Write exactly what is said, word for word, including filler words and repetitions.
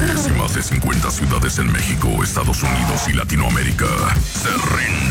países y más de cincuenta ciudades en México, Estados Unidos y Latinoamérica se rinde.